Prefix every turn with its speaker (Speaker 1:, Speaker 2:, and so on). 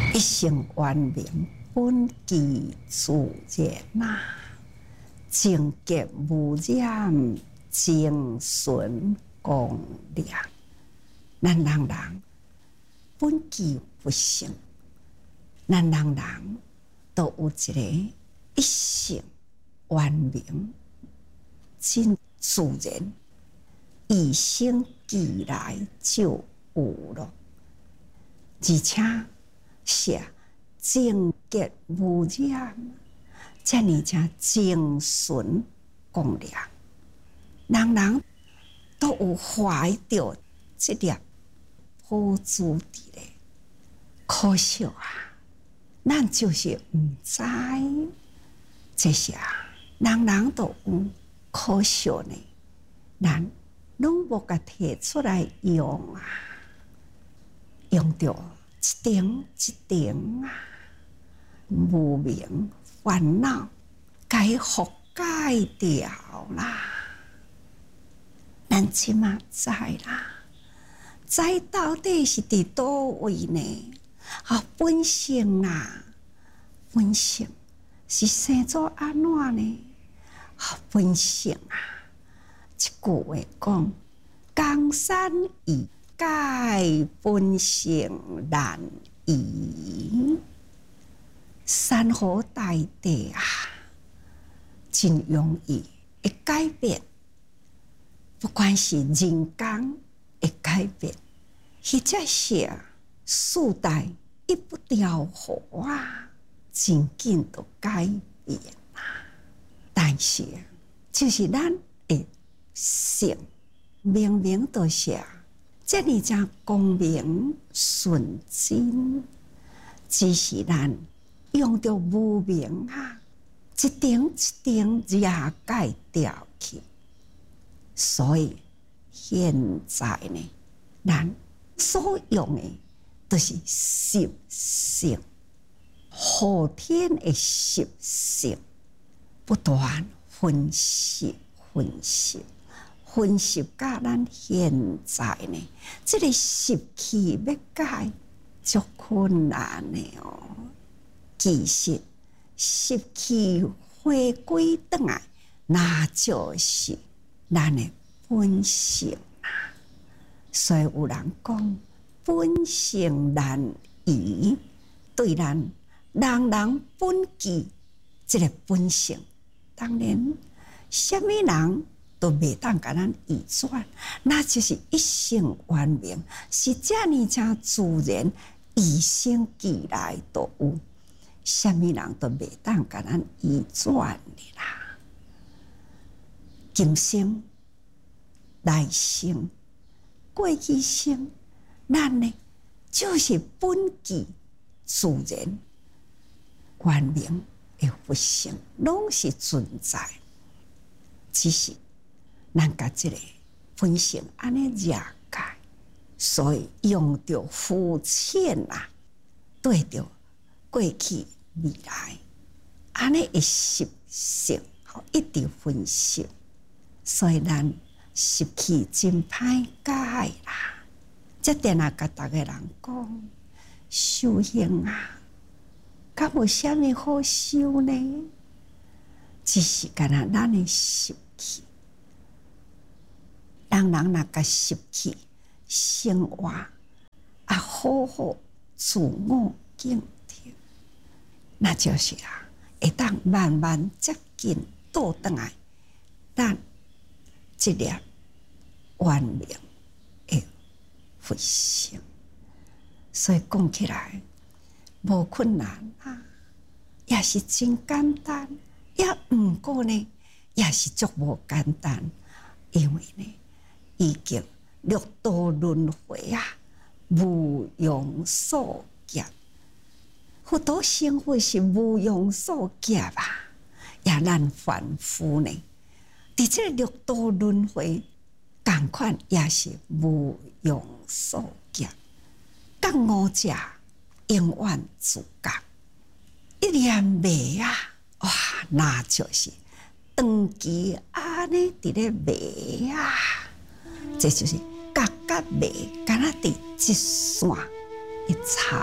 Speaker 1: 一生圆明，本具自然呐，净洁无染，精纯光亮。咱人本具不胜，咱人都有一个一生圆明，真自然，与生俱来就有了，而且是净洁无染，这呢才精纯光亮。人都有怀着这粒宝珠伫咧，可惜啊，咱就是唔知，这些人都有，可惜呢，咱拢无甲摕出来用啊，用着一点一点啊，无明烦恼该覆盖掉啦。咱即马知啦，知到底是伫倒位呢？本性啊，本性是生做安怎呢？本性啊，一句话讲，江山易改，本性难移。山河大地啊，真容易会改变。不管是人间会改变，或者是世代一不调和啊，真紧就改变啦。但是就是咱的性，明明就是这里才光明纯真，只是咱用着无明啊，一点一点遮盖掉去。所以现在呢，咱所用的都是习性，后天的习性，不断分析，甲咱现在呢，这个习气要改，足困难的哦。其实习气回归转来，那就是咱的本性啊，所以有人讲本性难移，对咱人本具这个本性，当然什么人都袂当甲咱移转，那就是一生圆明，是这呢才自然，与生俱来都有，什么人都袂当甲咱移转的啦。今生、来生、过去生，咱呢就是本具自然圆明的佛性，拢是存在。只是咱甲这个本性安尼遮解，所以用着肤浅啊，对着过去未来，安尼的习性，一直分析。所以咱习气真歹改啦，这点啊，甲大家人讲，修行啊，敢有啥物好修呢？只是干那咱的习气，人若甲习气生活好好自我警惕，那就是会当慢慢接近倒转来，咱这粒圆明的佛性。所以讲起来无困难啊，也是真简单，也毋过呢，也是足无简单，因为呢，已经六道轮回啊，无用所劫，佛陀成佛是无用所劫啊，也咱凡夫呢。伫这六道轮回，同款也是无用所劫，甲五者永远自觉，一念灭啊，哇，那就是长期安尼伫咧灭啊，这就是觉灭，敢若伫一线一插。